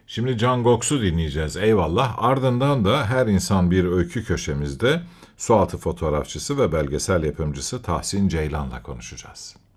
Şimdi Can Goks'u dinleyeceğiz, eyvallah. Ardından da Her İnsan Bir Öykü köşemizde sualtı fotoğrafçısı ve belgesel yapımcısı Tahsin Ceylan'la konuşacağız.